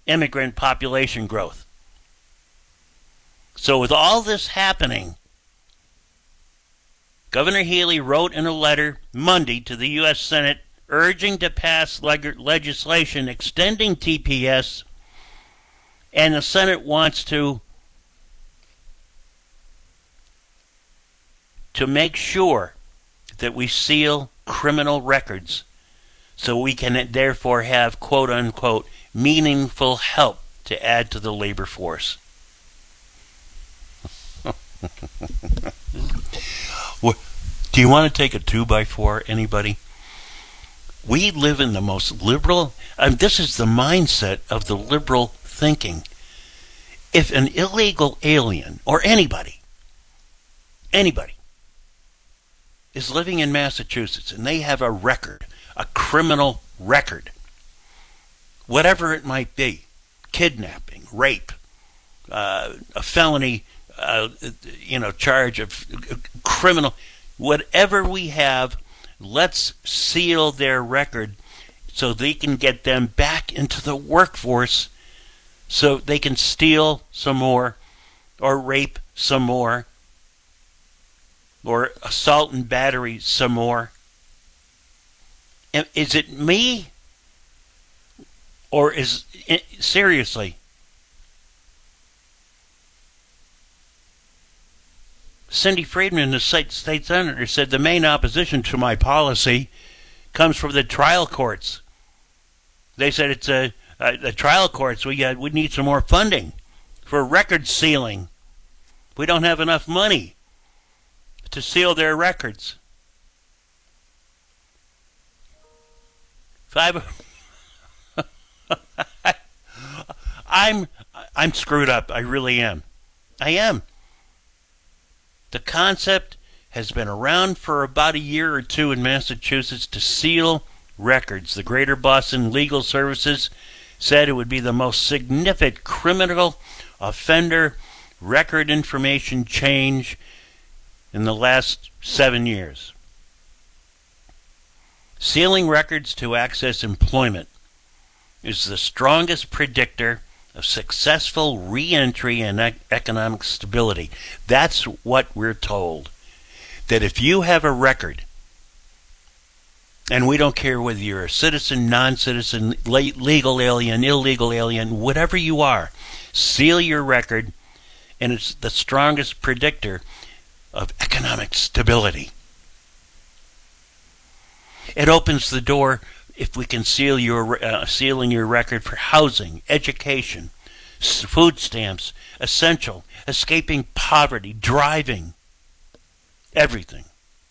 immigrant population growth. So with all this happening, Governor Healy wrote in a letter Monday to the U.S. Senate urging to pass legislation extending TPS, and the Senate wants to make sure that we seal criminal records so we can therefore have, quote-unquote, meaningful help to add to the labor force. Do you want to take a 2x4, anybody? We live in the most liberal, this is the mindset of the liberal thinking. If an illegal alien, or anybody, is living in Massachusetts and they have a record, a criminal record, whatever it might be, kidnapping, rape, a felony, charge of criminal, whatever we have, let's seal their record so they can get them back into the workforce so they can steal some more or rape some more or assault and battery some more. And is it me? Or is it, seriously? Cindy Friedman, the state senator, said the main opposition to my policy comes from the trial courts. They said it's the trial courts. We need some more funding for record sealing. We don't have enough money to seal their records. I'm screwed up. I really am. I am. The concept has been around for about a year or two in Massachusetts to seal records. The Greater Boston Legal Services said it would be the most significant criminal offender record information change in the last 7 years. Sealing records to access employment is the strongest predictor of successful re-entry and economic stability. That's what we're told. That if you have a record, and we don't care whether you're a citizen, non-citizen, legal alien, illegal alien, whatever you are, seal your record, and it's the strongest predictor of economic stability. It opens the door, if we can seal sealing your record, for housing, education, food stamps, essential, escaping poverty, driving, everything.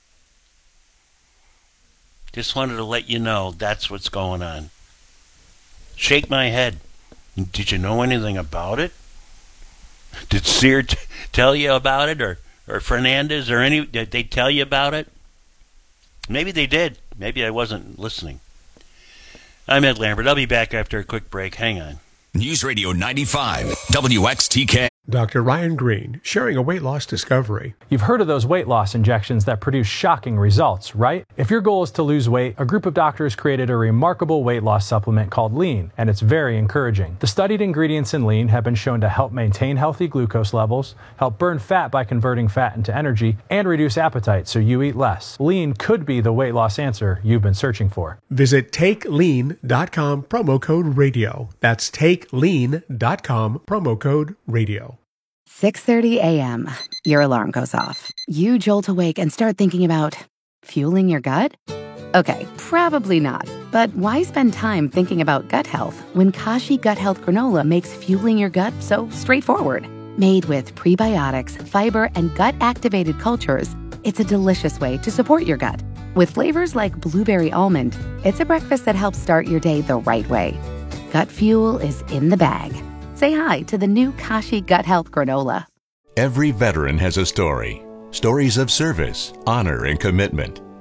Just wanted to let you know that's what's going on. Shake my head. Did you know anything about it? Did Sear tell you about it, or Fernandez, or did they tell you about it? Maybe they did. Maybe I wasn't listening. I'm Ed Lambert. I'll be back after a quick break. Hang on. News Radio 95, WXTK. Dr. Ryan Green, sharing a weight loss discovery. You've heard of those weight loss injections that produce shocking results, right? If your goal is to lose weight, a group of doctors created a remarkable weight loss supplement called Lean, and it's very encouraging. The studied ingredients in Lean have been shown to help maintain healthy glucose levels, help burn fat by converting fat into energy, and reduce appetite so you eat less. Lean could be the weight loss answer you've been searching for. Visit TakeLean.com, promo code radio. That's TakeLean.com, promo code radio. 6:30 a.m. Your alarm goes off. You jolt awake and start thinking about fueling your gut? Okay, probably not. But why spend time thinking about gut health when Kashi Gut Health Granola makes fueling your gut so straightforward? Made with prebiotics, fiber, and gut-activated cultures, it's a delicious way to support your gut. With flavors like blueberry almond, it's a breakfast that helps start your day the right way. Gut fuel is in the bag. Say hi to the new Kashi Gut Health Granola. Every veteran has a story. Stories of service, honor, and commitment.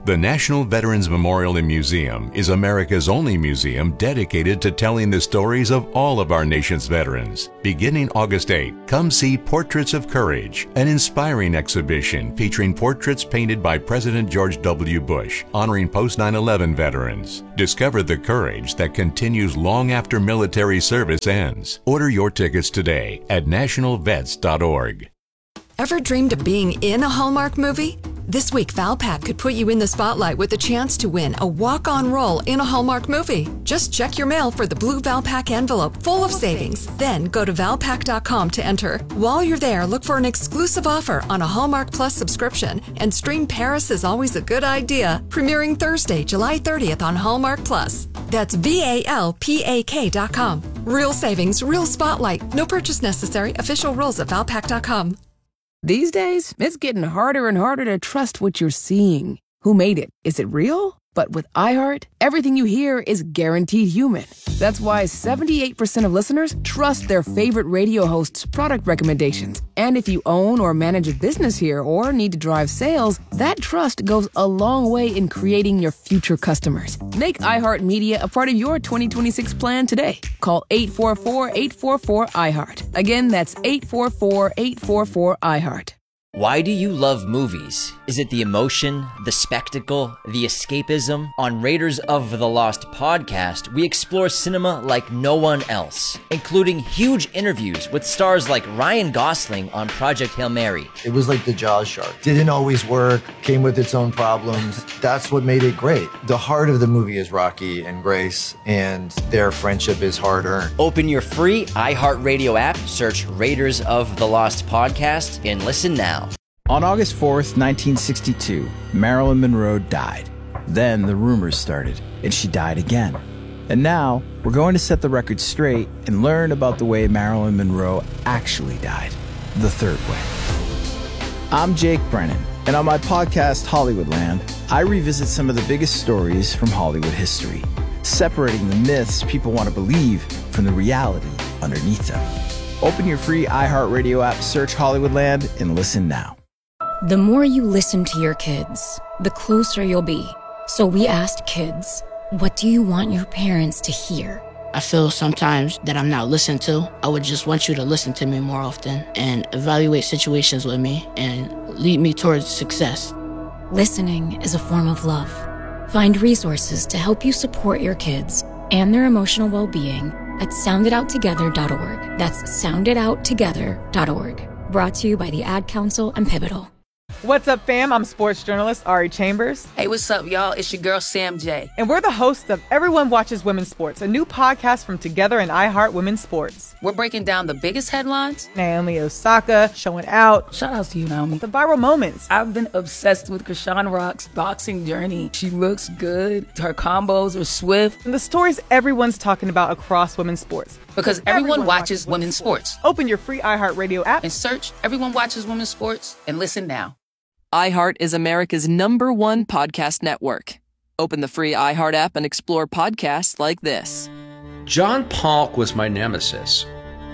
The National Veterans Memorial and Museum is America's only museum dedicated to telling the stories of all of our nation's veterans. Beginning August 8, come see Portraits of Courage, an inspiring exhibition featuring portraits painted by President George W. Bush, honoring post-9/11 veterans. Discover the courage that continues long after military service ends. Order your tickets today at nationalvets.org. Ever dreamed of being in a Hallmark movie? This week, Valpak could put you in the spotlight with a chance to win a walk-on role in a Hallmark movie. Just check your mail for the blue Valpak envelope full of savings. Then go to valpak.com to enter. While you're there, look for an exclusive offer on a Hallmark Plus subscription and stream Paris is Always a Good Idea, premiering Thursday, July 30th on Hallmark Plus. That's VALPAK.com. Real savings, real spotlight. No purchase necessary. Official rules at valpak.com. These days, it's getting harder and harder to trust what you're seeing. Who made it? Is it real? But with iHeart, everything you hear is guaranteed human. That's why 78% of listeners trust their favorite radio hosts' product recommendations. And if you own or manage a business here or need to drive sales, that trust goes a long way in creating your future customers. Make iHeartMedia a part of your 2026 plan today. Call 844-844-iHeart. Again, that's 844-844-iHeart. Why do you love movies? Is it the emotion, the spectacle, the escapism? On Raiders of the Lost podcast, we explore cinema like no one else, including huge interviews with stars like Ryan Gosling on Project Hail Mary. It was like the Jaws shark. Didn't always work, came with its own problems. That's what made it great. The heart of the movie is Rocky and Grace, and their friendship is hard-earned. Open your free iHeartRadio app, search Raiders of the Lost podcast, and listen now. On August 4th, 1962, Marilyn Monroe died. Then the rumors started, and she died again. And now, we're going to set the record straight and learn about the way Marilyn Monroe actually died, the third way. I'm Jake Brennan, and on my podcast, Hollywoodland, I revisit some of the biggest stories from Hollywood history, separating the myths people want to believe from the reality underneath them. Open your free iHeartRadio app, search Hollywoodland, and listen now. The more you listen to your kids, the closer you'll be. So we asked kids, what do you want your parents to hear? I feel sometimes that I'm not listened to. I would just want you to listen to me more often and evaluate situations with me and lead me towards success. Listening is a form of love. Find resources to help you support your kids and their emotional well-being at sounditouttogether.org. That's sounditouttogether.org. Brought to you by the Ad Council and Pivotal. What's up, fam? I'm sports journalist Ari Chambers. Hey, what's up, y'all? It's your girl, Sam J. And we're the hosts of Everyone Watches Women's Sports, a new podcast from Together and iHeart Women's Sports. We're breaking down the biggest headlines. Naomi Osaka showing out. Shout out to you, Naomi. The viral moments. I've been obsessed with Krishan Rock's boxing journey. She looks good. Her combos are swift. And the stories everyone's talking about across women's sports. Because everyone watches women's sports. Open your free iHeartRadio app and search Everyone Watches Women's Sports and listen now. iHeart is America's #1 podcast network. Open the free iHeart app and explore podcasts like this. John Polk was my nemesis.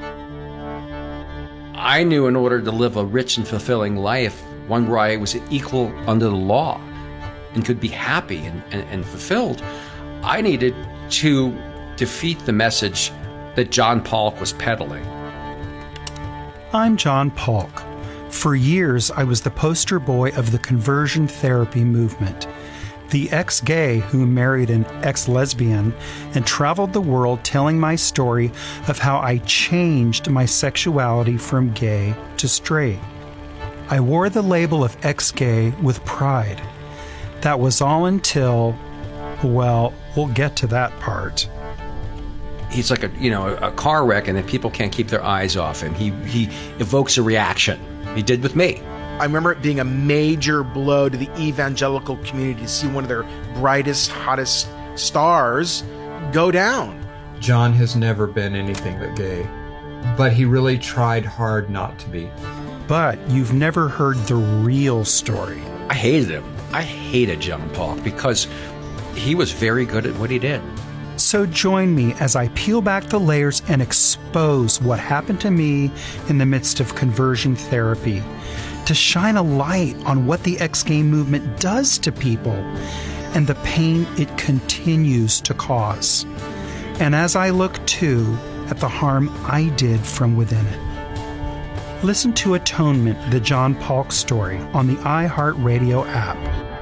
I knew in order to live a rich and fulfilling life, one where I was equal under the law and could be happy and fulfilled, I needed to defeat the message that John Polk was peddling. I'm John Polk. For years, I was the poster boy of the conversion therapy movement, the ex-gay who married an ex-lesbian and traveled the world telling my story of how I changed my sexuality from gay to straight. I wore the label of ex-gay with pride. That was all until, well, we'll get to that part. He's like a car wreck, and then people can't keep their eyes off him. He evokes a reaction. He did with me. I remember it being a major blow to the evangelical community to see one of their brightest, hottest stars go down. John has never been anything but gay, but he really tried hard not to be. But you've never heard the real story. I hated him. I hated John Polk because he was very good at what he did. So join me as I peel back the layers and expose what happened to me in the midst of conversion therapy. to shine a light on what the X-Gay movement does to people and the pain it continues to cause. And as I look, too, at the harm I did from within it. Listen to Atonement, the John Paulk story, on the iHeartRadio app.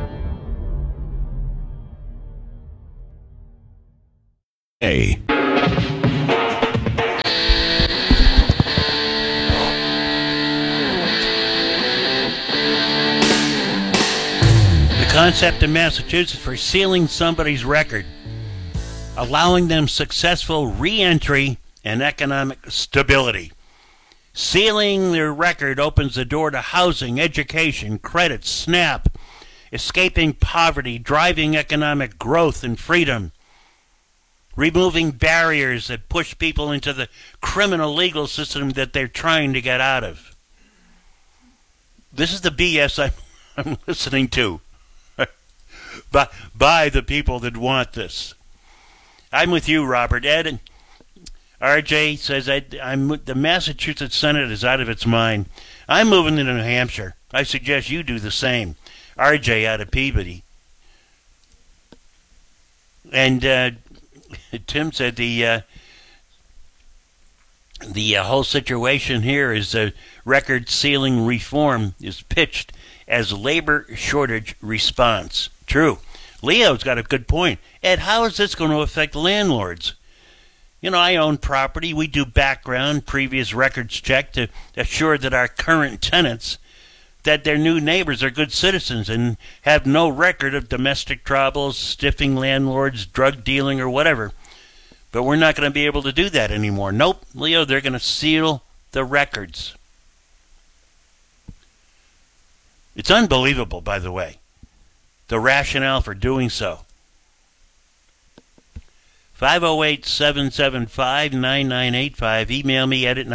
A. Concept in Massachusetts for sealing somebody's record, allowing them successful re-entry and economic stability. Sealing their record opens the door to housing, education, credit, SNAP, escaping poverty, driving economic growth and freedom, removing barriers that push people into the criminal legal system that they're trying to get out of. This is the BS I'm listening to. By the people that want this. I'm with you, Robert. Ed and RJ says the Massachusetts Senate is out of its mind. I'm moving to New Hampshire. I suggest you do the same. RJ out of Peabody. And Tim said the whole situation here is the record sealing reform is pitched as labor shortage response. True. Leo's got a good point. Ed, how is this going to affect landlords? You know, I own property. We do background, previous records check to assure that our current tenants, that their new neighbors are good citizens and have no record of domestic troubles, stiffing landlords, drug dealing, or whatever. But we're not going to be able to do that anymore. Nope, Leo, they're going to seal the records. It's unbelievable, by the way, the rationale for doing so. 508-775-9985. Email me at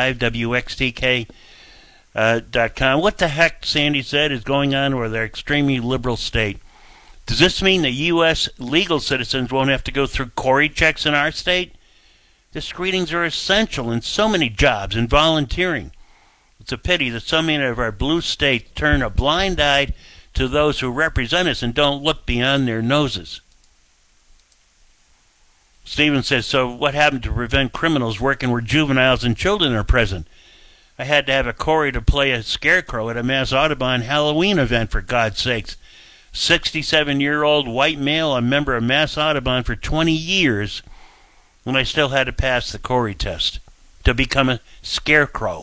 95wxtk.com. What the heck, Sandy said, is going on with our extremely liberal state? Does this mean that U.S. legal citizens won't have to go through Corey checks in our state? The screenings are essential in so many jobs and volunteering. It's a pity that so many of our blue states turn a blind eye to those who represent us and don't look beyond their noses. Stephen says, so what happened to prevent criminals working where juveniles and children are present? I had to have a Corey to play a scarecrow at a Mass Audubon Halloween event, for God's sakes. 67-year-old white male, a member of Mass Audubon for 20 years, when I still had to pass the Corey test to become a scarecrow.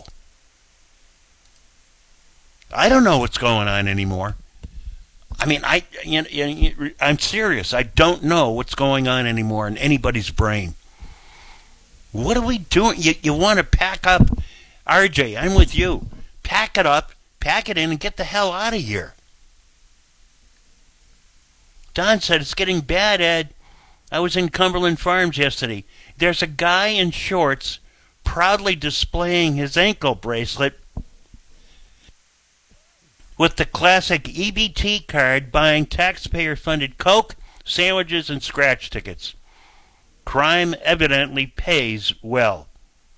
I don't know what's going on anymore. I mean, I'm serious. I don't know what's going on anymore in anybody's brain. What are we doing? You want to pack up? RJ, I'm with you. Pack it up, pack it in, and get the hell out of here. Don said, it's getting bad, Ed. I was in Cumberland Farms yesterday. There's a guy in shorts proudly displaying his ankle bracelet with the classic EBT card, buying taxpayer-funded Coke, sandwiches, and scratch tickets. Crime evidently pays well.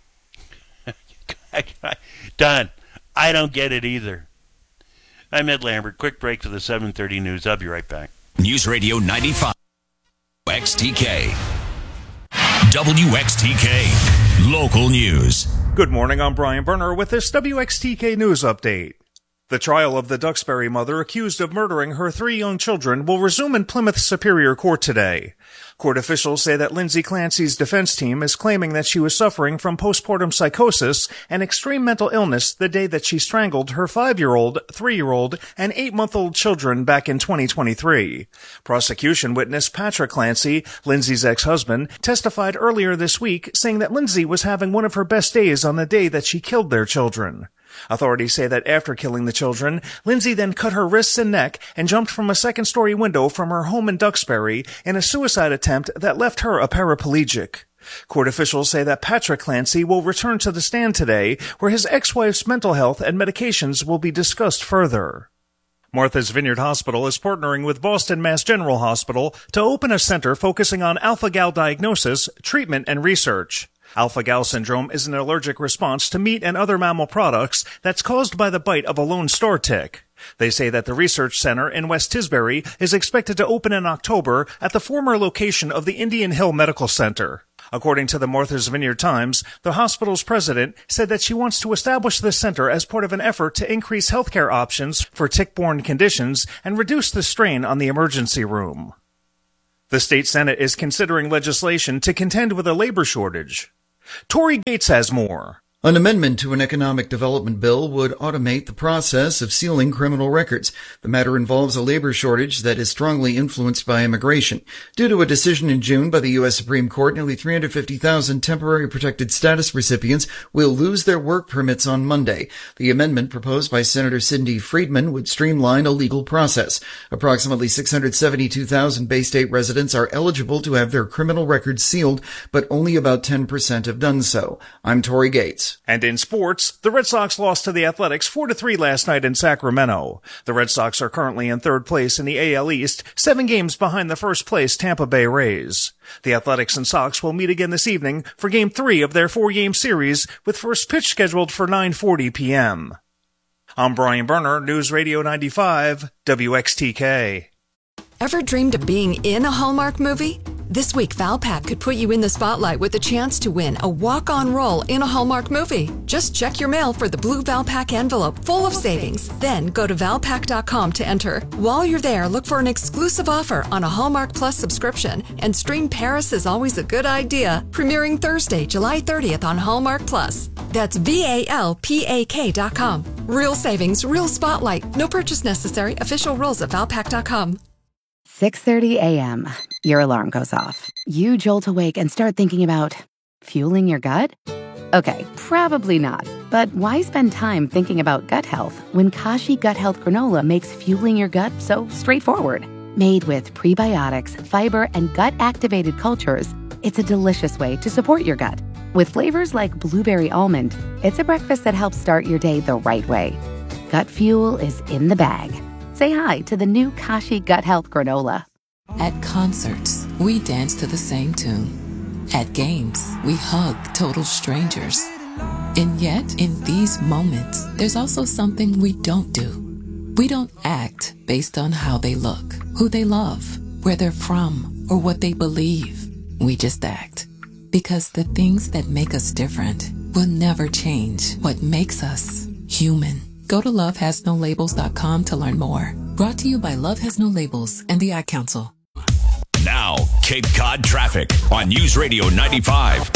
Don, I don't get it either. I'm Ed Lambert. Quick break for the 7:30 news. I'll be right back. News Radio 95 XTK. WXTK Local News. Good morning, I'm Brian Berner with this WXTK News Update. The trial of the Duxbury mother accused of murdering her 3 young children will resume in Plymouth Superior Court today. Court officials say that Lindsay Clancy's defense team is claiming that she was suffering from postpartum psychosis and extreme mental illness the day that she strangled her 5-year-old, 3-year-old, and 8-month-old children back in 2023. Prosecution witness Patrick Clancy, Lindsay's ex-husband, testified earlier this week saying that Lindsay was having one of her best days on the day that she killed their children. Authorities say that after killing the children, Lindsay then cut her wrists and neck and jumped from a second-story window from her home in Duxbury in a suicide attempt that left her a paraplegic. Court officials say that Patrick Clancy will return to the stand today, where his ex-wife's mental health and medications will be discussed further. Martha's Vineyard Hospital is partnering with Boston Mass General Hospital to open a center focusing on alpha-gal diagnosis, treatment, and research. Alpha-gal syndrome is an allergic response to meat and other mammal products that's caused by the bite of a lone star tick. They say that the research center in West Tisbury is expected to open in October at the former location of the Indian Hill Medical Center. According to the Martha's Vineyard Times, the hospital's president said that she wants to establish the center as part of an effort to increase healthcare options for tick-borne conditions and reduce the strain on the emergency room. The state Senate is considering legislation to contend with a labor shortage. Tory Gates has more. An amendment to an economic development bill would automate the process of sealing criminal records. The matter involves a labor shortage that is strongly influenced by immigration. Due to a decision in June by the U.S. Supreme Court, nearly 350,000 temporary protected status recipients will lose their work permits on Monday. The amendment proposed by Senator Cindy Friedman would streamline a legal process. Approximately 672,000 Bay State residents are eligible to have their criminal records sealed, but only about 10% have done so. I'm Tory Gates. And in sports, the Red Sox lost to the Athletics 4-3 last night in Sacramento. The Red Sox are currently in third place in the AL East, 7 games behind the first place Tampa Bay Rays. The Athletics and Sox will meet again this evening for Game 3 of their 4-game series, with first pitch scheduled for 9:40 p.m. I'm Brian Berner, News Radio 95, WXTK. Ever dreamed of being in a Hallmark movie? This week, Valpak could put you in the spotlight with a chance to win a walk-on role in a Hallmark movie. Just check your mail for the blue Valpak envelope full of savings. Then go to Valpak.com to enter. While you're there, look for an exclusive offer on a Hallmark Plus subscription and stream Paris is Always a Good Idea, premiering Thursday, July 30th on Hallmark Plus. That's VALPAK.com. Real savings, real spotlight. No purchase necessary. Official rules at Valpak.com. 6:30 a.m. Your alarm goes off. You jolt awake and start thinking about fueling your gut? Okay, probably not. But why spend time thinking about gut health when Kashi Gut Health Granola makes fueling your gut so straightforward? Made with prebiotics, fiber, and gut-activated cultures, it's a delicious way to support your gut. With flavors like blueberry almond, it's a breakfast that helps start your day the right way. Gut fuel is in the bag. Say hi to the new Kashi Gut Health Granola. At concerts, we dance to the same tune. At games, we hug total strangers. And yet, in these moments, there's also something we don't do. We don't act based on how they look, who they love, where they're from, or what they believe. We just act. Because the things that make us different will never change what makes us human. Go to lovehasnolabels.com to learn more. Brought to you by Love Has No Labels and the Ad Council. Now, Cape Cod traffic on News Radio 95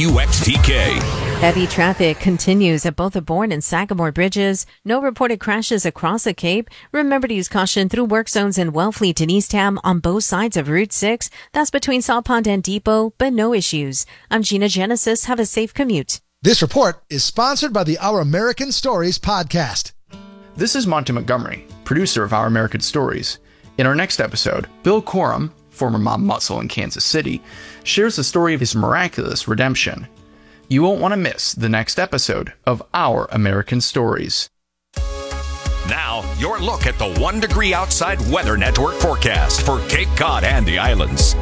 WXTK. Heavy traffic continues at both the Bourne and Sagamore bridges. No reported crashes across the Cape. Remember to use caution through work zones in Wellfleet and Eastham on both sides of Route 6. That's between Salt Pond and Depot, but no issues. I'm Gina Genesis. Have a safe commute. This report is sponsored by the Our American Stories podcast. This is Monty Montgomery, producer of Our American Stories. In our next episode, Bill Corum, former mob muscle in Kansas City, shares the story of his miraculous redemption. You won't want to miss the next episode of Our American Stories. Now, your look at the 1 degree outside weather network forecast for Cape Cod and the islands.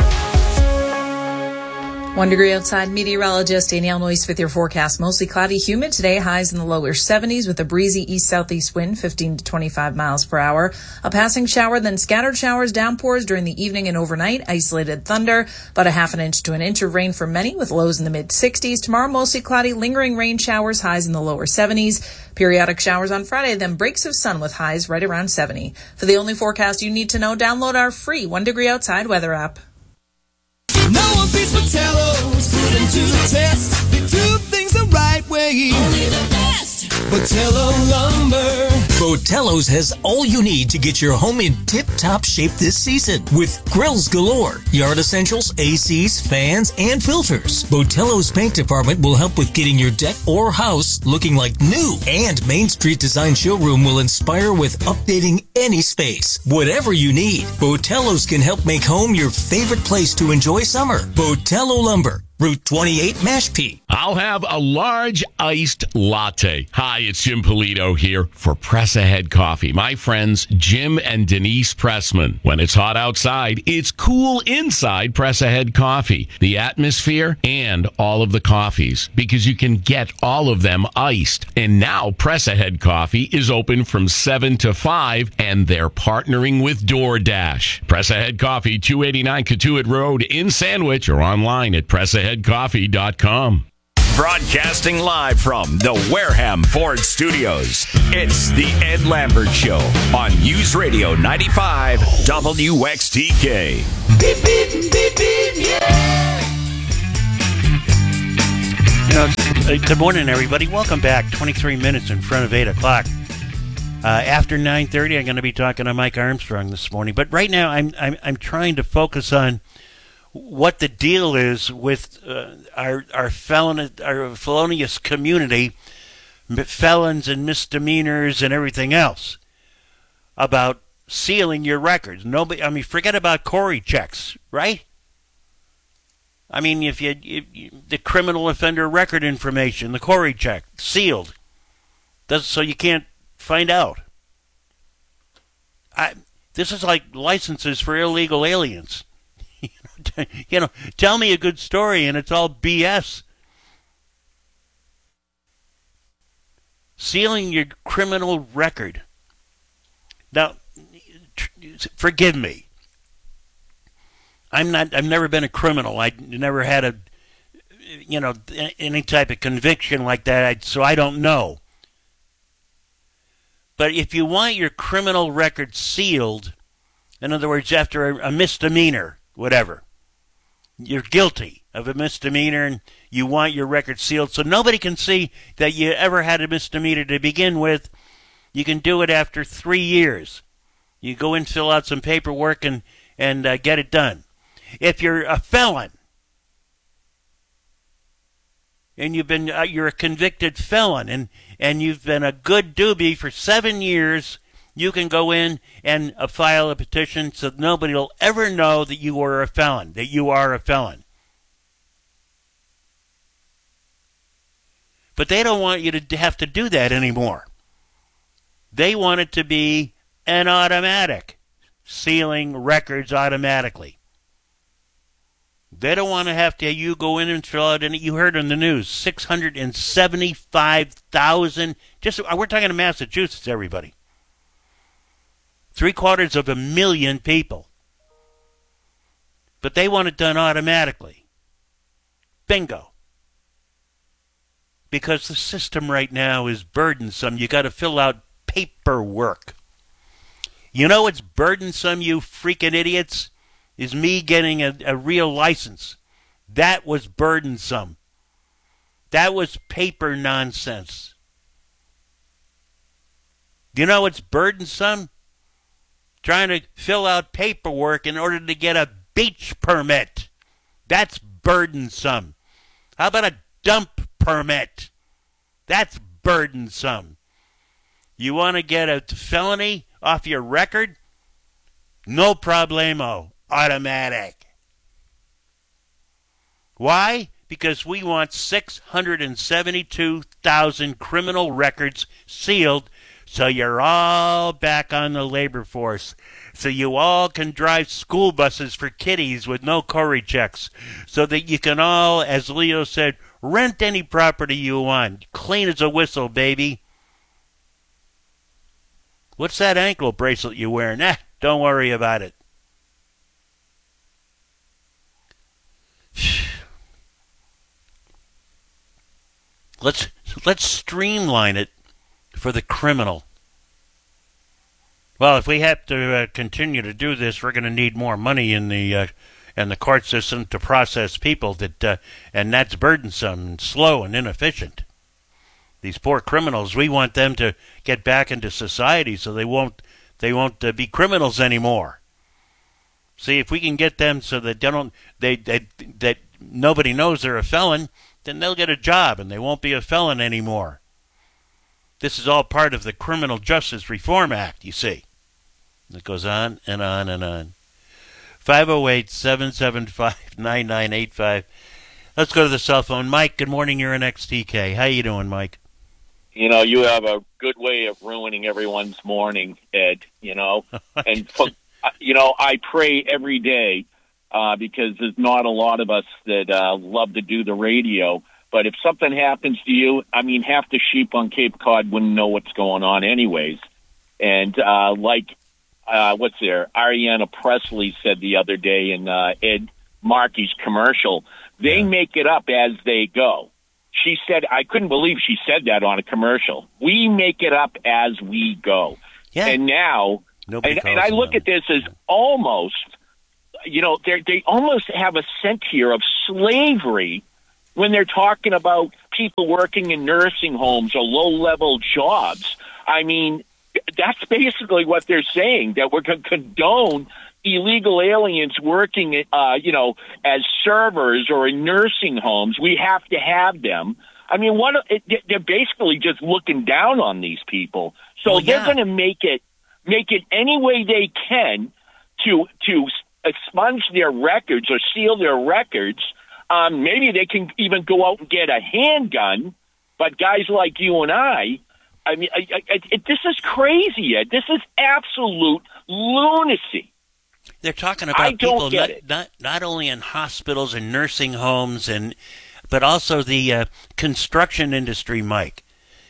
1 degree outside, meteorologist Danielle Noyce with your forecast. Mostly cloudy, humid today, highs in the lower 70s with a breezy east-southeast wind, 15 to 25 miles per hour. A passing shower, then scattered showers, downpours during the evening and overnight. Isolated thunder, about a half an inch to an inch of rain for many with lows in the mid-60s. Tomorrow, mostly cloudy, lingering rain showers, highs in the lower 70s. Periodic showers on Friday, then breaks of sun with highs right around 70. For the only forecast you need to know, download our free 1 degree outside weather app. No one beats Botello's, put them to the test. They do things the right way. Only the best. Botello Lumber. Botello's has all you need to get your home in tip-top shape this season. With grills galore, yard essentials, ACs, fans, and filters. Botello's paint department will help with getting your deck or house looking like new. And Main Street Design Showroom will inspire with updating any space. Whatever you need, Botello's can help make home your favorite place to enjoy summer. Botello Lumber, Route 28, Mashpee. I'll have a large iced latte. Hi, it's Jim Polito here for Press Ahead Coffee. My friends Jim and Denise Pressman. When it's hot outside, it's cool inside Press Ahead Coffee. The atmosphere and all of the coffees, because you can get all of them iced. And now Press Ahead Coffee is open from 7 to 5, and they're partnering with DoorDash. Press Ahead Coffee, 289 Cotuit Road in Sandwich, or online at PressAheadCoffee.com. Broadcasting live from the Wareham Ford Studios, it's the Ed Lambert Show on News Radio 95 WXTK. Beep, beep, beep, beep, yeah. Good morning, everybody. Welcome back. 23 minutes in front of 8 o'clock. After 9:30, I'm going to be talking to Mike Armstrong this morning. But right now, I'm trying to focus on what the deal is with our felonious community, felons and misdemeanors and everything else, about sealing your records. Nobody, I mean, forget about Corey checks, right? I mean, if the criminal offender record information, the Corey check, sealed, so you can't find out. This is like licenses for illegal aliens. Tell me a good story and it's all BS. Sealing your criminal record. Now, forgive me. I've never been a criminal. I never had any type of conviction like that, so I don't know. But if you want your criminal record sealed, in other words, after a misdemeanor, whatever, you're guilty of a misdemeanor and you want your record sealed so nobody can see that you ever had a misdemeanor to begin with, you can do it after 3 years. You go in, fill out some paperwork, and get it done. If you're a felon and you're a convicted felon and you've been a good doobie for 7 years, you can go in and file a petition so nobody will ever know that you are a felon, But they don't want you to have to do that anymore. They want it to be an automatic, sealing records automatically. They don't want to have to you go in and fill out any. You heard on the news, 675,000. We're talking to Massachusetts, everybody. 750,000 people. But they want it done automatically. Bingo. Because the system right now is burdensome. You got to fill out paperwork. You know what's burdensome, you freaking idiots? Is me getting a real license. That was burdensome. That was paper nonsense. Do you know what's burdensome? Trying to fill out paperwork in order to get a beach permit. That's burdensome. How about a dump permit? That's burdensome. You want to get a felony off your record? No problemo. Automatic. Why? Because we want 672,000 criminal records sealed so you're all back on the labor force. So you all can drive school buses for kiddies with no Corey checks. So that you can all, as Leo said, rent any property you want. Clean as a whistle, baby. What's that ankle bracelet you're wearing? Don't worry about it. Let's streamline it for the criminal. Well, if we have to continue to do this, we're going to need more money in the court system to process people and that's burdensome and slow and inefficient. These poor criminals, we want them to get back into society so they won't be criminals anymore. See, if we can get them so that that nobody knows they're a felon, then they'll get a job and they won't be a felon anymore. This is all part of the Criminal Justice Reform Act, you see. It goes on and on and on. 508-775-9985. Let's go to the cell phone. Mike, good morning. You're in XTK. How you doing, Mike? You know, you have a good way of ruining everyone's morning, Ed, And, I pray every day because there's not a lot of us that love to do the radio. But if something happens to you, half the sheep on Cape Cod wouldn't know what's going on anyways. And Ariana Presley said the other day in Ed Markey's commercial, they make it up as they go. She said, I couldn't believe she said that on a commercial. We make it up as we go. Yeah. And now, and I look at this as almost, they almost have a scent here of slavery when they're talking about people working in nursing homes or low-level jobs. That's basically what they're saying, that we're going to condone illegal aliens working, as servers or in nursing homes. We have to have them. They're basically just looking down on these people. So they're going to make it any way they can to expunge their records or seal their records. Maybe they can even go out and get a handgun. But guys like you and I this is crazy, Ed. This is absolute lunacy. They're talking about people not only in hospitals and nursing homes, but also the construction industry, Mike.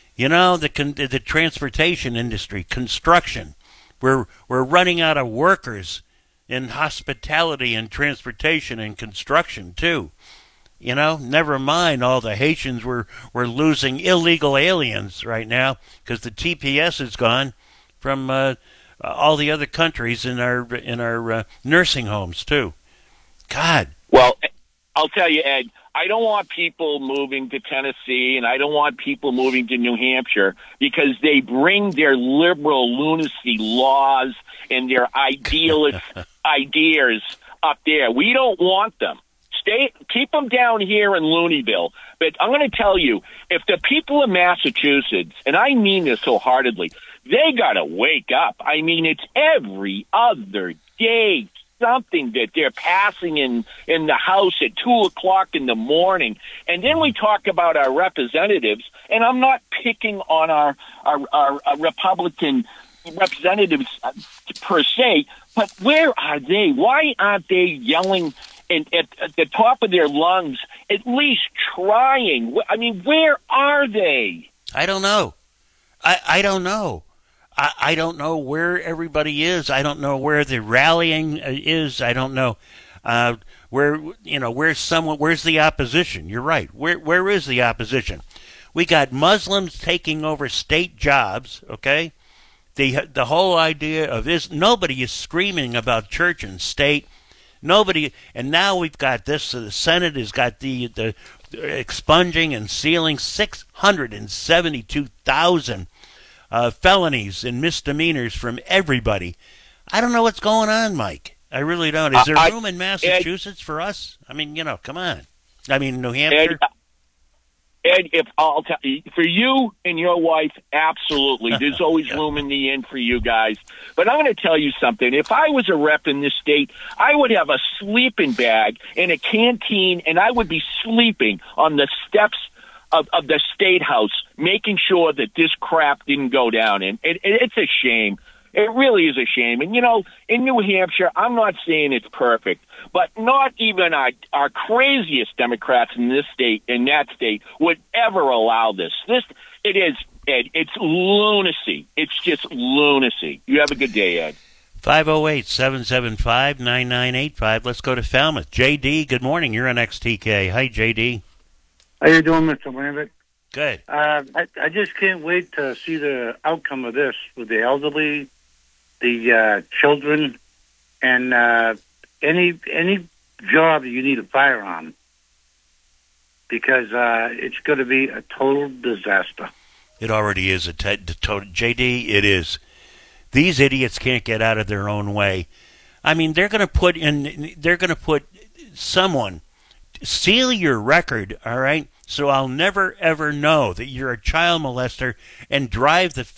The transportation industry, construction. We're running out of workers in hospitality and transportation and construction too. Never mind all the Haitians. We're losing illegal aliens right now because the TPS is gone from all the other countries in our nursing homes too. God. Well, I'll tell you, Ed, I don't want people moving to Tennessee and I don't want people moving to New Hampshire because they bring their liberal lunacy laws and their idealist ideas up there. We don't want them. Keep them down here in Looneyville. But I'm going to tell you, if the people of Massachusetts, and I mean this wholeheartedly, they got to wake up. It's every other day something that they're passing in the House at 2:00 in the morning. And then we talk about our representatives, and I'm not picking on our Republican representatives per se, but where are they? Why aren't they yelling at the top of their lungs, at least trying? Where are they? I don't know. I don't know. I don't know where everybody is. I don't know where the rallying is. I don't know where's the opposition. You're right. Where is the opposition? We got Muslims taking over state jobs, okay? The whole idea of this, nobody is screaming about church and state. Nobody, and now we've got this. So the Senate has got the expunging and sealing 672,000 felonies and misdemeanors from everybody. I don't know what's going on, Mike. I really don't. Is there room in Massachusetts for us? Come on. New Hampshire. Ed, if I'll tell you, for you and your wife, absolutely. There's always room in the inn for you guys. But I'm going to tell you something. If I was a rep in this state, I would have a sleeping bag in a canteen, and I would be sleeping on the steps of the State House, making sure that this crap didn't go down. And it's a shame. It really is a shame. And, in New Hampshire, I'm not saying it's perfect, but not even our craziest Democrats in that state would ever allow this. It is, Ed, it's lunacy. It's just lunacy. You have a good day, Ed. 508-775-9985. Let's go to Falmouth. JD, good morning. You're on XTK. Hi, JD. How you doing, Mr. Lambic? Good. I just can't wait to see the outcome of this with the elderly, the children, and any job that you need a firearm, because it's going to be a total disaster. It already is a total. JD, it is. These idiots can't get out of their own way. They're going to put someone, seal your record, all right? So I'll never, ever know that you're a child molester and drive the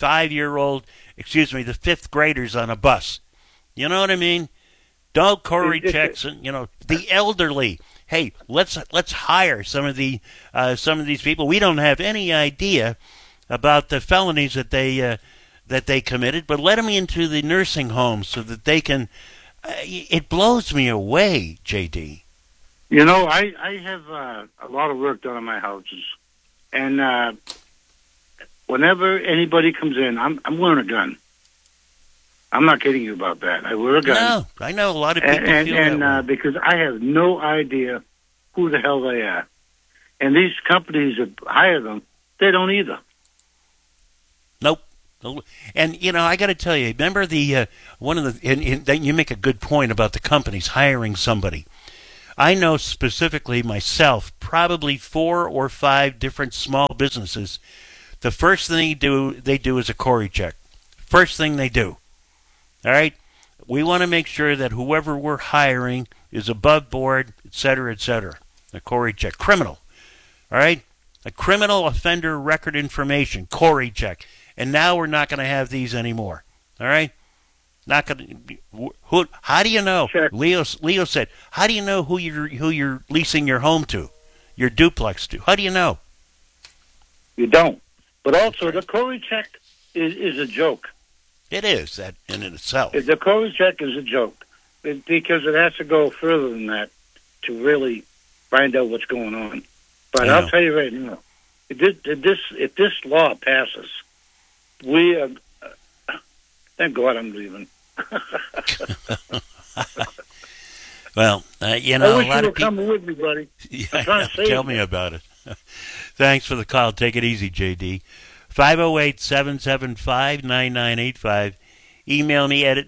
5th graders on a bus. You know what I mean? Dog Corey checks, and, the elderly hey, let's hire some of these people. We don't have any idea about the felonies that they committed, but let them into the nursing homes so that they can. It blows me away, JD. You know, I have a lot of work done on my houses, and whenever anybody comes in, I'm wearing a gun. I'm not kidding you about that. I wear a gun. No, I know a lot of people feel that way. Because I have no idea who the hell they are, and these companies that hire them, they don't either. Nope. And you know, I got to tell you, remember the one of the and you make a good point about the companies hiring somebody. I know specifically myself, probably 4 or 5 different small businesses. The first thing they do is a Corey check. First thing they do. All right? We want to make sure that whoever we're hiring is above board, et cetera, et cetera. A Corey check. Criminal. All right? A criminal offender record information. Corey check. And now we're not going to have these anymore. All right? Not going to. How do you know? Check. Leo said, how do you know who you're leasing your home to, your duplex to? How do you know? You don't. But also, the Corey check is a joke. It is, that in itself. The Corey check is a joke because it has to go further than that to really find out what's going on. But I'll tell you right now, if this law passes, we are. Thank God I'm leaving. Well, you know, I wish a lot you of were coming with me, buddy. Yeah, tell me about it. Thanks for the call. Take it easy, JD. 508-775-9985. Email me at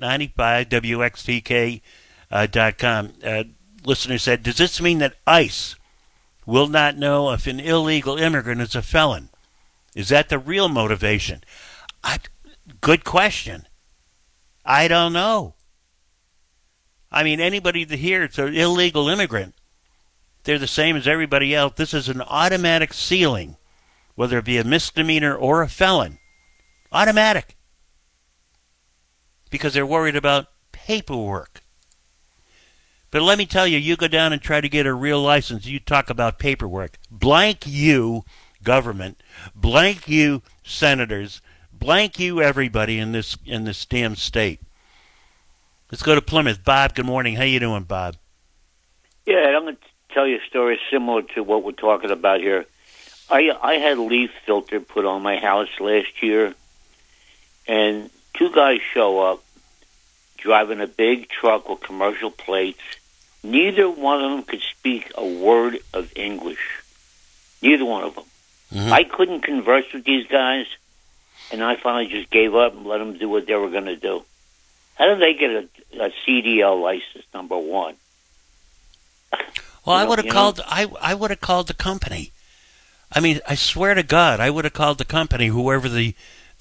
95wxtk.com. Listener said, does this mean that ICE will not know if an illegal immigrant is a felon? Is that the real motivation? Good question. I don't know. I mean, anybody that here is an illegal immigrant, they're the same as everybody else. This is an automatic sealing, whether it be a misdemeanor or a felon. Automatic. Because they're worried about paperwork. But let me tell you, you go down and try to get a real license, you talk about paperwork. Blank you, government. Blank you, senators. Blank you, everybody in this damn state. Let's go to Plymouth. Bob, good morning. How you doing, Bob? Yeah, I'm going to tell you a story similar to what we're talking about here. I had a leaf filter put on my house last year, and 2 guys show up driving a big truck with commercial plates. Neither one of them could speak a word of English. Neither one of them. Mm-hmm. I couldn't converse with these guys. And I finally just gave up and let them do what they were going to do. How did they get a CDL license, number one? Well, I would have called. I would have called the company. I mean, I swear to God, I would have called the company, whoever the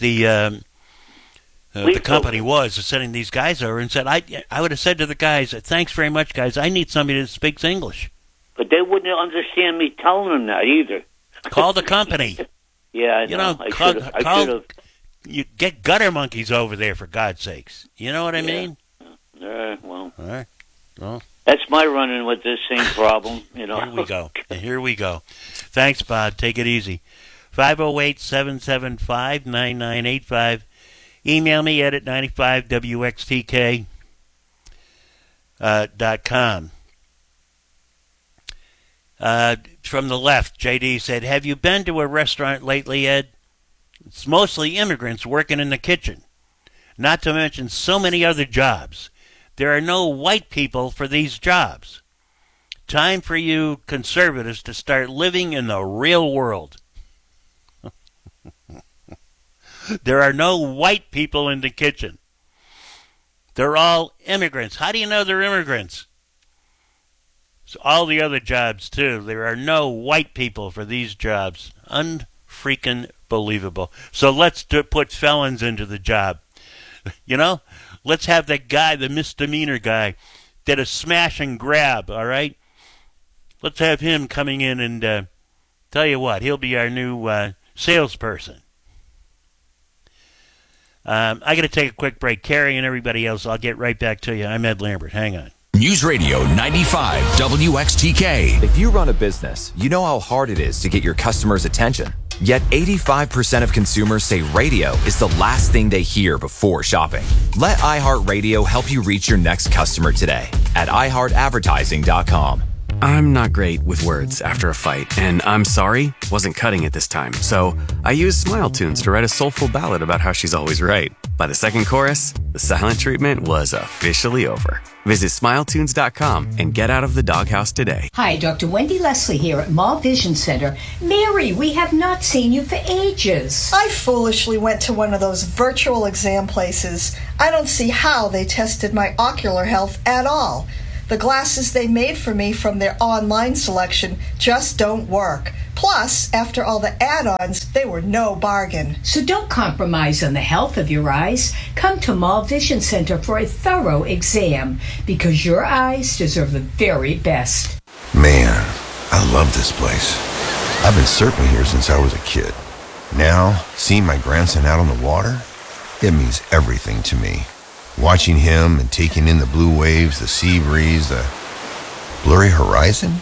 company was, sending these guys over, and said, I would have said to the guys, thanks very much, guys. I need somebody that speaks English. But they wouldn't understand me telling them that either. Call the company. Yeah, I know. I should have. You get gutter monkeys over there, for God's sakes. You know what I mean? Well. All right. Well. That's my run-in with this same problem, you know. Here we go. Thanks, Bob. Take it easy. 508-775-9985. Email me at 95wxtk.com. From the left, JD said, have you been to a restaurant lately, Ed? It's mostly immigrants working in the kitchen. Not to mention so many other jobs. There are no white people for these jobs. Time for you conservatives to start living in the real world. There are no white people in the kitchen. They're all immigrants. How do you know they're immigrants? So all the other jobs, too. There are no white people for these jobs. Unfreaking believable. So let's put felons into the job. You know? Let's have that guy, the misdemeanor guy, did a smash and grab, all right? Let's have him coming in and tell you what, he'll be our new salesperson. I got to take a quick break. Carrie and everybody else, I'll get right back to you. I'm Ed Lambert. Hang on. News Radio 95 WXTK. If you run a business, you know how hard it is to get your customers' attention. Yet 85% of consumers say radio is the last thing they hear before shopping. Let iHeartRadio help you reach your next customer today at iHeartAdvertising.com. I'm not great with words after a fight, and I'm sorry wasn't cutting it this time. So I used Smile Tunes to write a soulful ballad about how she's always right. By the second chorus, the silent treatment was officially over. Visit SmileTunes.com and get out of the doghouse today. Hi, Dr. Wendy Leslie here at Mall Vision Center. Mary, we have not seen you for ages. I foolishly went to one of those virtual exam places. I don't see how they tested my ocular health at all. The glasses they made for me from their online selection just don't work. Plus, after all the add-ons, they were no bargain. So don't compromise on the health of your eyes. Come to Mall Vision Center for a thorough exam, because your eyes deserve the very best. Man, I love this place. I've been surfing here since I was a kid. Now, seeing my grandson out on the water, it means everything to me. Watching him and taking in the blue waves, the sea breeze, the blurry horizon.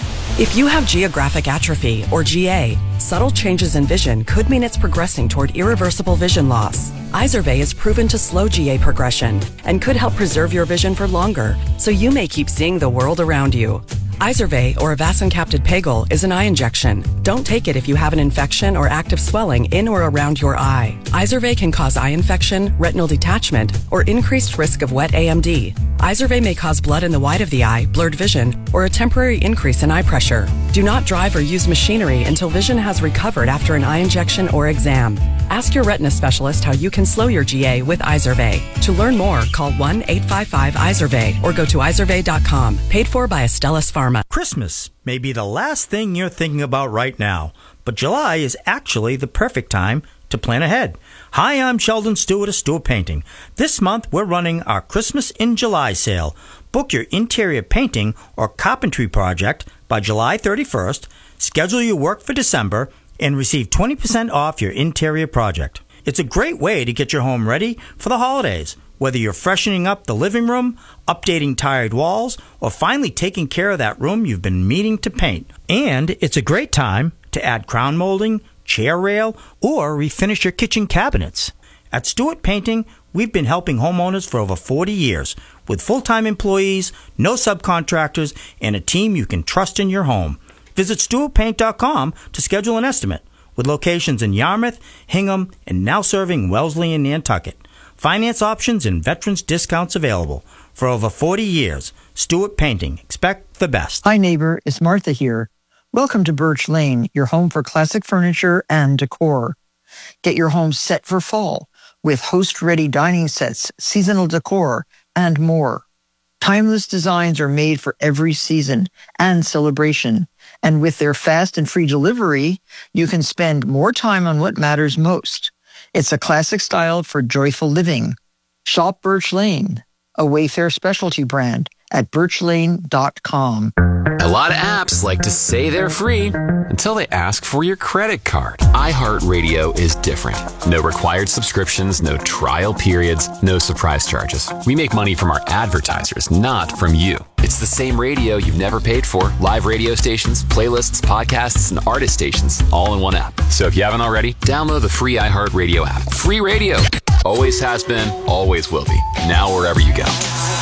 If you have geographic atrophy, or GA, subtle changes in vision could mean it's progressing toward irreversible vision loss. Izervay is proven to slow GA progression and could help preserve your vision for longer, so you may keep seeing the world around you. Izervay, or avacincaptad pegol, is an eye injection. Don't take it if you have an infection or active swelling in or around your eye. Izervay can cause eye infection, retinal detachment, or increased risk of wet AMD. Izervay may cause blood in the white of the eye, blurred vision, or a temporary increase in eye pressure. Do not drive or use machinery until vision has recovered after an eye injection or exam. Ask your retina specialist how you can slow your GA with Izervay. To learn more, call 1-855-IZERVAY or go to izervay.com. Paid for by Astellas Pharma. Christmas may be the last thing you're thinking about right now, but July is actually the perfect time to plan ahead. Hi, I'm Sheldon Stewart of Stewart Painting. This month, we're running our Christmas in July sale. Book your interior painting or carpentry project by July 31st, schedule your work for December, and receive 20% off your interior project. It's a great way to get your home ready for the holidays, whether you're freshening up the living room, updating tired walls, or finally taking care of that room you've been meaning to paint. And it's a great time to add crown molding, chair rail, or refinish your kitchen cabinets. At Stewart Painting, we've been helping homeowners for over 40 years with full-time employees, no subcontractors, and a team you can trust in your home. Visit StewartPaint.com to schedule an estimate, with locations in Yarmouth, Hingham, and now serving Wellesley and Nantucket. Finance options and veterans discounts available. For over 40 years, Stewart Painting. Expect the best. Hi, neighbor. It's Martha here. Welcome to Birch Lane, your home for classic furniture and decor. Get your home set for fall with host-ready dining sets, seasonal decor, and more. Timeless designs are made for every season and celebration. And with their fast and free delivery, you can spend more time on what matters most. It's a classic style for joyful living. Shop Birch Lane, a Wayfair specialty brand, at birchlane.com. A lot of apps like to say they're free until they ask for your credit card. iHeartRadio is different. No required subscriptions, no trial periods, no surprise charges. We make money from our advertisers, not from you. It's the same radio you've never paid for. Live radio stations, playlists, podcasts, and artist stations, all in one app. So if you haven't already, download the free iHeartRadio app. Free radio. Always has been, always will be. Now wherever you go.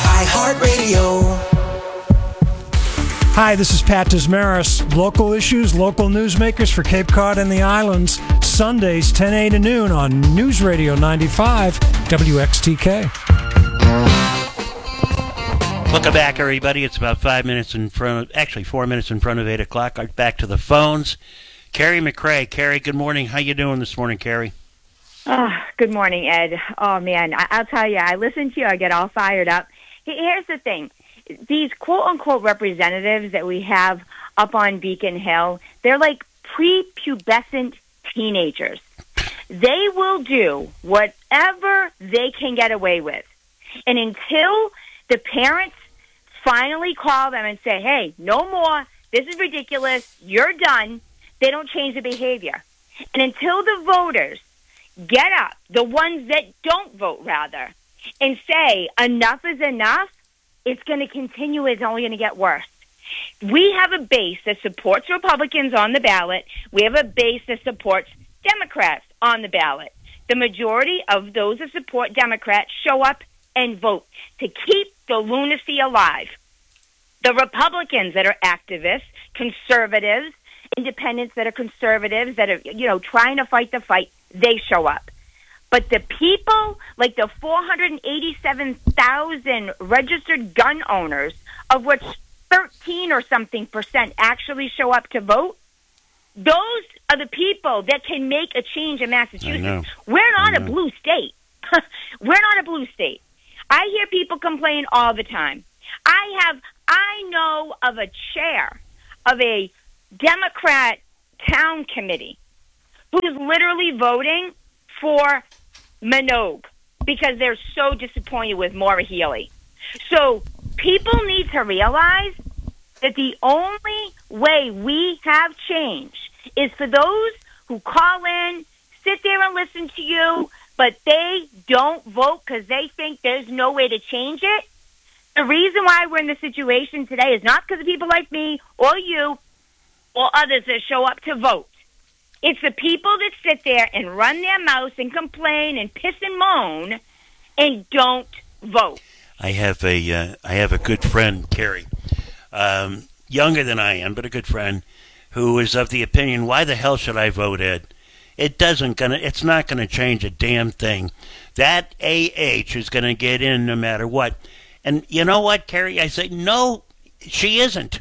iHeartRadio. Hi, this is Pat Desmaris. Local issues, local newsmakers for Cape Cod and the islands. Sundays, 10 a to noon on News Radio 95 WXTK. Welcome back, everybody. It's about 4 minutes in front of 8 o'clock. Back to the phones. Carrie McRae. Carrie, good morning. How you doing this morning, Carrie? Oh, good morning, Ed. Oh, man, I'll tell you, I listen to you, I get all fired up. Here's the thing. These quote-unquote representatives that we have up on Beacon Hill, they're like prepubescent teenagers. They will do whatever they can get away with. And until the parents finally call them and say, hey, no more, this is ridiculous, you're done, they don't change the behavior. And until the voters get up, the ones that don't vote, rather, and say enough is enough, it's going to continue. It's only going to get worse. We have a base that supports Republicans on the ballot. We have a base that supports Democrats on the ballot. The majority of those that support Democrats show up and vote to keep the lunacy alive. The Republicans that are activists, conservatives, independents that are conservatives, that are, trying to fight the fight, they show up. But the people, like the 487,000 registered gun owners, of which 13 or something % actually show up to vote, those are the people that can make a change in Massachusetts. We're not a blue state. We're not a blue state. I hear people complain all the time. I know of a chair of a Democrat town committee who is literally voting for Minogue because they're so disappointed with Maura Healey. So people need to realize that the only way we have change is for those who call in, sit there and listen to you, but they don't vote because they think there's no way to change it. The reason why we're in this situation today is not because of people like me or you or others that show up to vote. It's the people that sit there and run their mouths and complain and piss and moan and don't vote. I have a good friend, Carrie, younger than I am, but a good friend, who is of the opinion, why the hell should I vote, Ed? It's not gonna change a damn thing. That AH is gonna get in no matter what. And you know what, Carrie? I say, no, she isn't.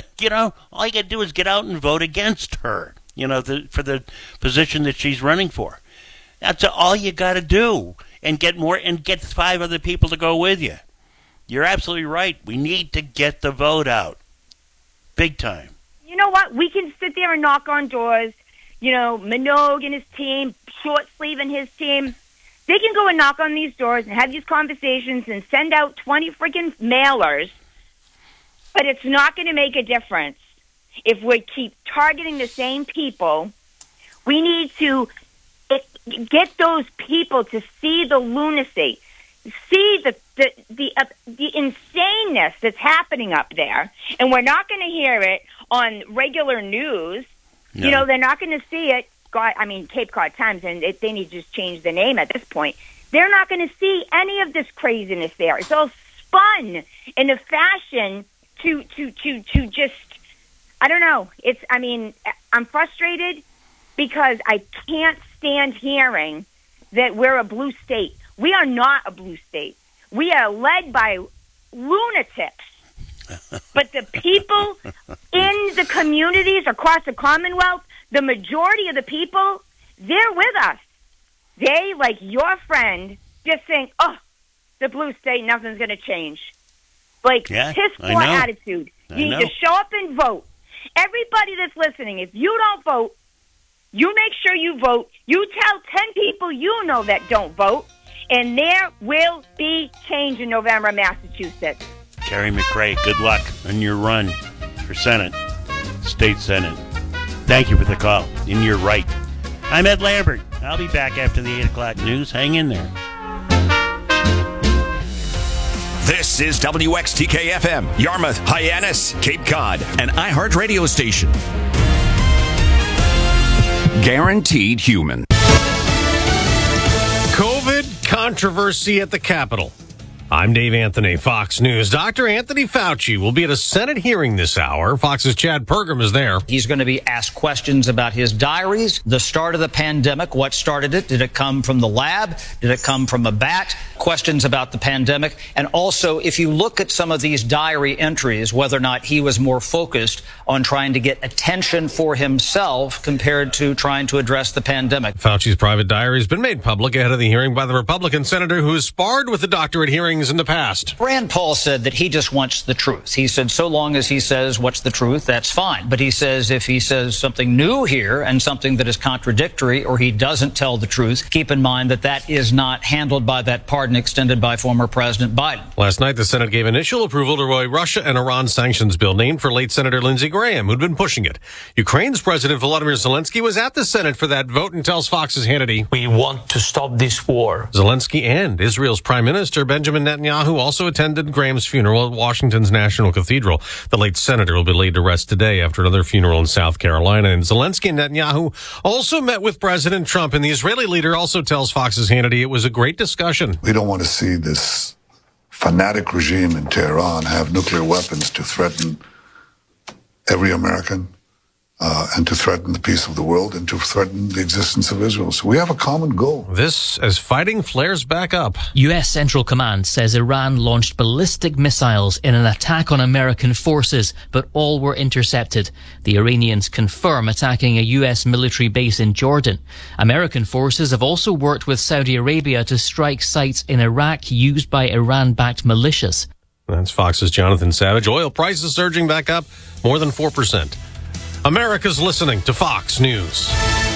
All you got to do is get out and vote against her, for the position that she's running for. That's all you got to do, and get 5 other people to go with you. You're absolutely right. We need to get the vote out. Big time. You know what? We can sit there and knock on doors. Minogue and his team, Short Sleeve and his team, they can go and knock on these doors and have these conversations and send out 20 freaking mailers, but it's not going to make a difference if we keep targeting the same people. We need to get those people to see the lunacy, see the insaneness that's happening up there, and we're not going to hear it on regular news. No. They're not going to see it. Cape Cod Times, and they need to just change the name at this point. They're not going to see any of this craziness there. It's all spun in a fashion to just, I don't know. I'm frustrated because I can't stand hearing that we're a blue state. We are not a blue state. We are led by lunatics. But the people in the communities across the Commonwealth, the majority of the people, they're with us. They, like your friend, just think, the blue state, nothing's going to change. Piss poor attitude. You need to show up and vote. Everybody that's listening, if you don't vote, you make sure you vote. You tell 10 people you know that don't vote, and there will be change in November in Massachusetts. Carrie McRae, good luck on your run for Senate, State Senate. Thank you for the call, and you're right. I'm Ed Lambert. I'll be back after the 8 o'clock news. Hang in there. This is WXTK-FM, Yarmouth, Hyannis, Cape Cod, an iHeart radio station. Guaranteed human. COVID controversy at the Capitol. I'm Dave Anthony, Fox News. Dr. Anthony Fauci will be at a Senate hearing this hour. Fox's Chad Pergram is there. He's going to be asked questions about his diaries, the start of the pandemic, what started it, did it come from the lab, did it come from a bat, questions about the pandemic, and also if you look at some of these diary entries, whether or not he was more focused on trying to get attention for himself compared to trying to address the pandemic. Fauci's private diary has been made public ahead of the hearing by the Republican senator who has sparred with the doctor at hearings in the past. Rand Paul said that he just wants the truth. He said so long as he says what's the truth, that's fine. But he says if he says something new here and something that is contradictory or he doesn't tell the truth, keep in mind that that is not handled by that pardon extended by former President Biden. Last night, the Senate gave initial approval to a Russia and Iran sanctions bill named for late Senator Lindsey Graham. Graham, who'd been pushing it. Ukraine's President Volodymyr Zelensky was at the Senate for that vote and tells Fox's Hannity, "We want to stop this war." Zelensky and Israel's Prime Minister Benjamin Netanyahu also attended Graham's funeral at Washington's National Cathedral. The late senator will be laid to rest today after another funeral in South Carolina. And Zelensky and Netanyahu also met with President Trump, and the Israeli leader also tells Fox's Hannity it was a great discussion. We don't want to see this fanatic regime in Tehran have nuclear weapons to threaten every American and to threaten the peace of the world and to threaten the existence of Israel. So we have a common goal. This as fighting flares back up. U.S. Central Command says Iran launched ballistic missiles in an attack on American forces, but all were intercepted. The Iranians confirm attacking a U.S. military base in Jordan. American forces have also worked with Saudi Arabia to strike sites in Iraq used by Iran-backed militias. That's Fox's Jonathan Savage. Oil prices surging back up more than 4%. America's listening to Fox News.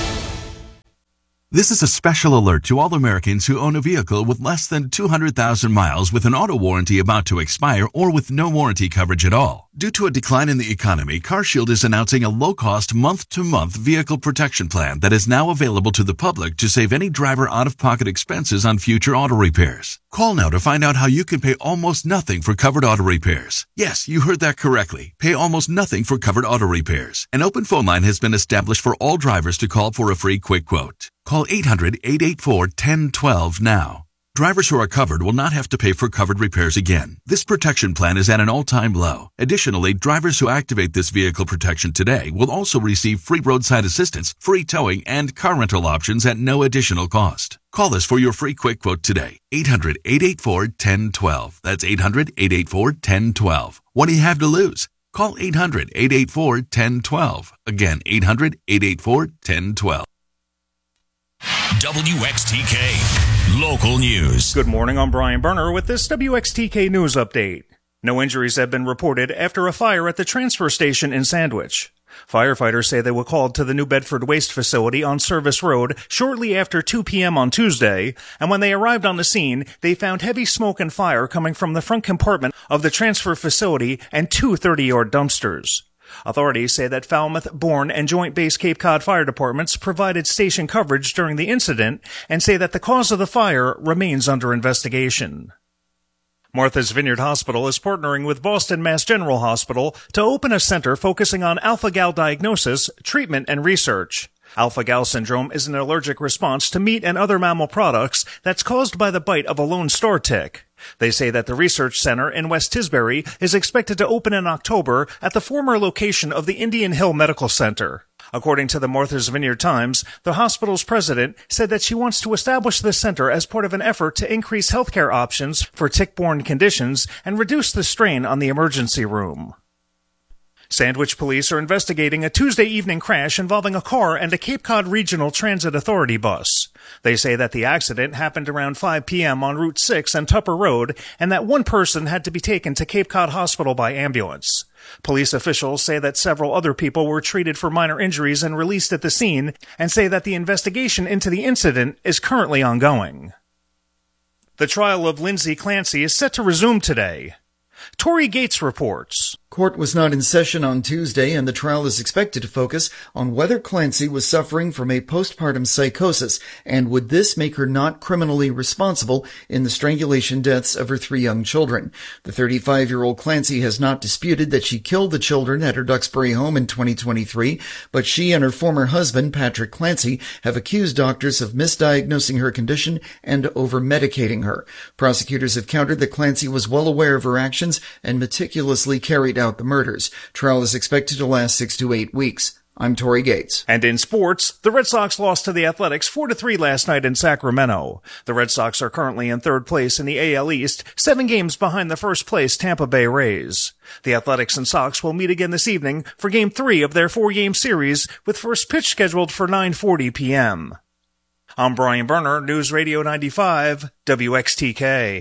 This is a special alert to all Americans who own a vehicle with less than 200,000 miles with an auto warranty about to expire or with no warranty coverage at all. Due to a decline in the economy, CarShield is announcing a low-cost month-to-month vehicle protection plan that is now available to the public to save any driver out-of-pocket expenses on future auto repairs. Call now to find out how you can pay almost nothing for covered auto repairs. Yes, you heard that correctly. Pay almost nothing for covered auto repairs. An open phone line has been established for all drivers to call for a free quick quote. Call 800-884-1012 now. Drivers who are covered will not have to pay for covered repairs again. This protection plan is at an all-time low. Additionally, drivers who activate this vehicle protection today will also receive free roadside assistance, free towing, and car rental options at no additional cost. Call us for your free quick quote today. 800-884-1012. That's 800-884-1012. What do you have to lose? Call 800-884-1012. Again, 800-884-1012. WXTK Local News. Good morning, I'm Brian Berner with this WXTK News Update. No injuries have been reported after a fire at the transfer station in Sandwich. Firefighters say they were called to the New Bedford Waste Facility on Service Road shortly after 2 p.m. on Tuesday, and when they arrived on the scene, they found heavy smoke and fire coming from the front compartment of the transfer facility and two 30-yard dumpsters. Authorities say that Falmouth, Bourne, and Joint Base Cape Cod fire departments provided station coverage during the incident and say that the cause of the fire remains under investigation. Martha's Vineyard Hospital is partnering with Boston Mass General Hospital to open a center focusing on alpha-gal diagnosis, treatment, and research. Alpha-gal syndrome is an allergic response to meat and other mammal products that's caused by the bite of a lone star tick. They say that the research center in West Tisbury is expected to open in October at the former location of the Indian Hill Medical Center. According to the Martha's Vineyard Times, the hospital's president said that she wants to establish this center as part of an effort to increase healthcare options for tick-borne conditions and reduce the strain on the emergency room. Sandwich police are investigating a Tuesday evening crash involving a car and a Cape Cod Regional Transit Authority bus. They say that the accident happened around 5 p.m. on Route 6 and Tupper Road, and that one person had to be taken to Cape Cod Hospital by ambulance. Police officials say that several other people were treated for minor injuries and released at the scene, and say that the investigation into the incident is currently ongoing. The trial of Lindsay Clancy is set to resume today. Tori Gates reports. Court was not in session on Tuesday, and the trial is expected to focus on whether Clancy was suffering from a postpartum psychosis, and would this make her not criminally responsible in the strangulation deaths of her 3 young children. The 35-year-old Clancy has not disputed that she killed the children at her Duxbury home in 2023, but she and her former husband, Patrick Clancy, have accused doctors of misdiagnosing her condition and over-medicating her. Prosecutors have countered that Clancy was well aware of her actions and meticulously carried out the murders. Trial is expected to last 6 to 8 weeks. I'm Tori Gates. And in sports, the Red Sox lost to the Athletics 4-3 last night in Sacramento. The Red Sox are currently in third place in the AL East, 7 games behind the first place Tampa Bay Rays. The Athletics and Sox will meet again this evening for Game 3 of their 4-game series, with first pitch scheduled for 9:40 p.m. I'm Brian Berner, News Radio 95, WXTK.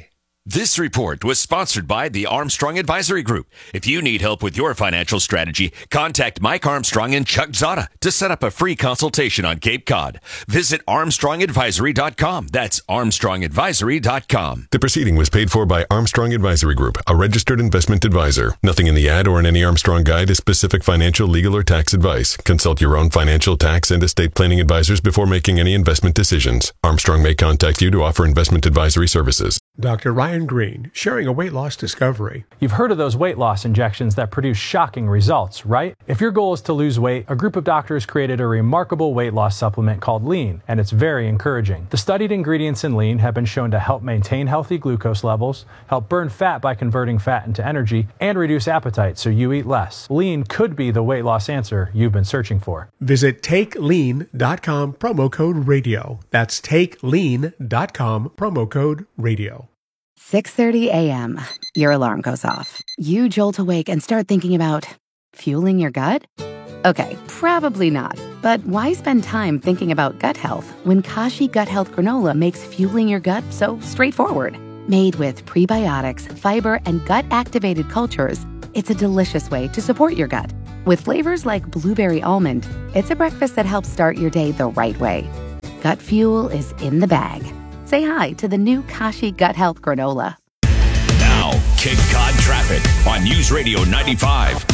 This report was sponsored by the Armstrong Advisory Group. If you need help with your financial strategy, contact Mike Armstrong and Chuck Zada to set up a free consultation on Cape Cod. Visit ArmstrongAdvisory.com. That's ArmstrongAdvisory.com. The proceeding was paid for by Armstrong Advisory Group, a registered investment advisor. Nothing in the ad or in any Armstrong guide is specific financial, legal, or tax advice. Consult your own financial, tax, and estate planning advisors before making any investment decisions. Armstrong may contact you to offer investment advisory services. Dr. Ryan Green, sharing a weight loss discovery. You've heard of those weight loss injections that produce shocking results, right? If your goal is to lose weight, a group of doctors created a remarkable weight loss supplement called Lean, and it's very encouraging. The studied ingredients in Lean have been shown to help maintain healthy glucose levels, help burn fat by converting fat into energy, and reduce appetite so you eat less. Lean could be the weight loss answer you've been searching for. Visit TakeLean.com, promo code radio. That's TakeLean.com, promo code radio. 6:30 a.m. Your alarm goes off. You jolt awake and start thinking about fueling your gut? Okay, probably not. But why spend time thinking about gut health when Kashi Gut Health Granola makes fueling your gut so straightforward? Made with prebiotics, fiber, and gut-activated cultures, it's a delicious way to support your gut. With flavors like blueberry almond, it's a breakfast that helps start your day the right way. Gut fuel is in the bag. Say hi to the new Kashi Gut Health Granola. Now, Cape Cod traffic on News Radio 95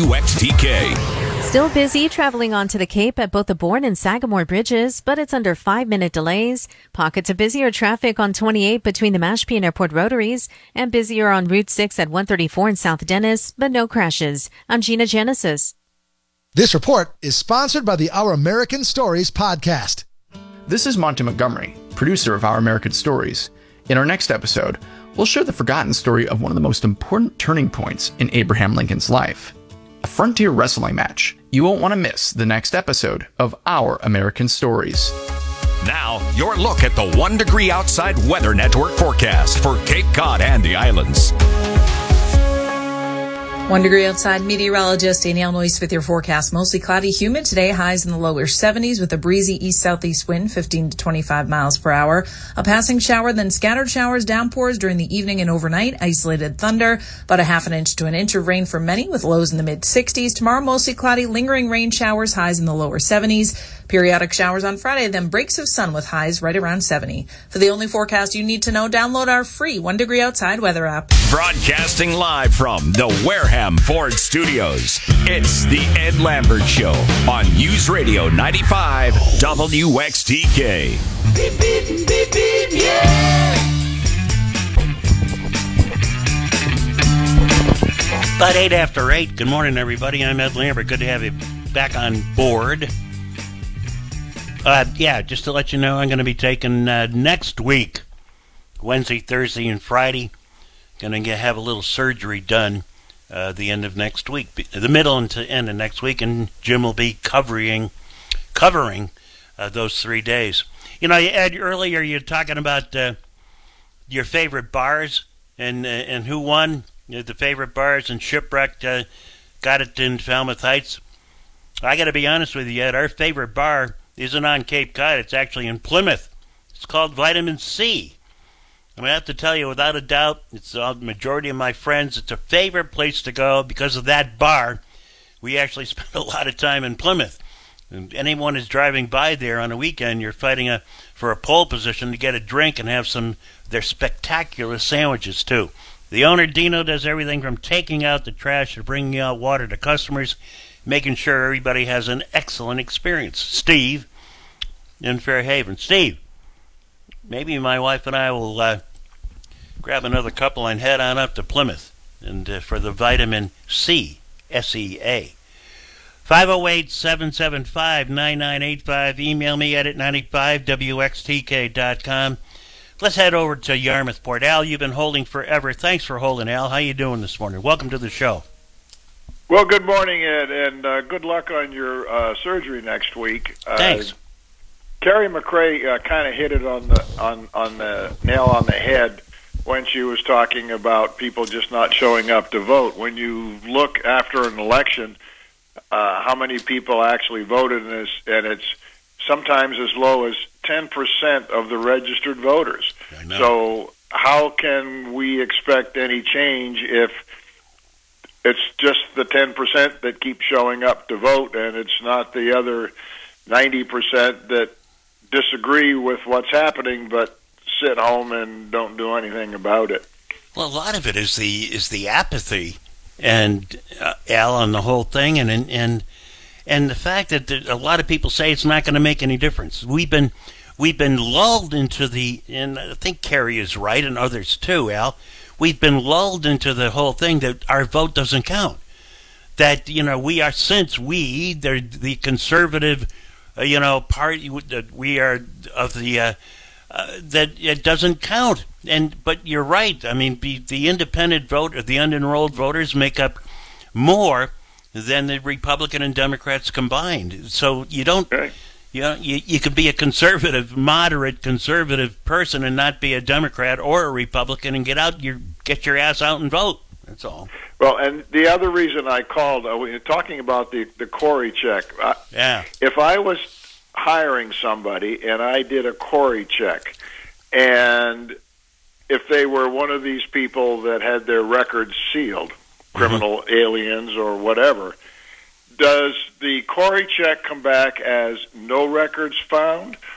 WXTK. Still busy traveling onto the Cape at both the Bourne and Sagamore bridges, but it's under 5-minute delays. Pockets of busier traffic on 28 between the Mashpee and Airport rotaries, and busier on Route 6 at 134 in South Dennis, but no crashes. I'm Gina Genesis. This report is sponsored by the Our American Stories podcast. This is Monty Montgomery, producer of Our American Stories. In our next episode, we'll share the forgotten story of one of the most important turning points in Abraham Lincoln's life, a frontier wrestling match. You won't want to miss the next episode of Our American Stories. Now, your look at the 1 degree outside weather network forecast for Cape Cod and the islands. 1 degree outside, meteorologist Danielle Noyce with your forecast. Mostly cloudy, humid today, highs in the lower 70s with a breezy east-southeast wind, 15 to 25 miles per hour. A passing shower, then scattered showers, downpours during the evening and overnight, isolated thunder, about a half an inch to an inch of rain for many with lows in the mid-60s. Tomorrow, mostly cloudy, lingering rain showers, highs in the lower 70s. Periodic showers on Friday, then breaks of sun with highs right around 70. For the only forecast you need to know, download our free 1 degree outside weather app. Broadcasting live from the Wareham Ford Studios, it's the Ed Lambert Show on News Radio 95 WXTK. Beep, beep, beep, beep, yeah! About 8 after 8. Good morning, everybody. I'm Ed Lambert. Good to have you back on board. Just to let you know, I'm going to be taking next week, Wednesday, Thursday, and Friday. Going to have a little surgery done the end of next week, the middle and to end of next week, and Jim will be covering those 3 days. You know, Ed, earlier you're talking about your favorite bars and who won the favorite bars, and Shipwrecked got it in Falmouth Heights. I got to be honest with you, Ed, our favorite bar isn't on Cape Cod. It's actually in Plymouth. It's called Vitamin C. I have to tell you, without a doubt, it's the majority of my friends, it's a favorite place to go because of that bar. We actually spend a lot of time in Plymouth. And anyone who's driving by there on a weekend, you're fighting for a pole position to get a drink and have some their spectacular sandwiches, too. The owner, Dino, does everything from taking out the trash to bringing out water to customers, making sure everybody has an excellent experience. Steve in Fairhaven. Steve, maybe my wife and I will grab another couple and head on up to Plymouth and for the Vitamin C, S-E-A. 508-775-9985. Email me at 95wxtk.com. Let's head over to Yarmouthport. Al, you've been holding forever. Thanks for holding, Al. How you doing this morning? Welcome to the show. Well, good morning, Ed, and good luck on your surgery next week. Thanks. Carrie McRae kind of hit it on the nail on the head when she was talking about people just not showing up to vote. When you look after an election, how many people actually voted in this, and it's sometimes as low as 10% of the registered voters. So how can we expect any change if it's just the 10% that keep showing up to vote, and it's not the other 90% that disagree with what's happening but sit home and don't do anything about it? Well, a lot of it is the apathy, and Al, on the whole thing, and the fact that a lot of people say it's not going to make any difference. We've been lulled into and I think Kerry is right, and others too, Al. We've been lulled into the whole thing that our vote doesn't count. That we are, since the conservative, party that we are of the. That it doesn't count, but you're right. I mean, the independent vote, or the unenrolled voters, make up more than the Republican and Democrats combined. So you don't, you could be a conservative, moderate conservative person and not be a Democrat or a Republican and get your ass out and vote. That's all. Well, and the other reason I called, we were talking about the Corey check. Yeah. If I was hiring somebody and I did a Corey check, and if they were one of these people that had their records sealed, criminal aliens or whatever, does the Corey check come back as no records found,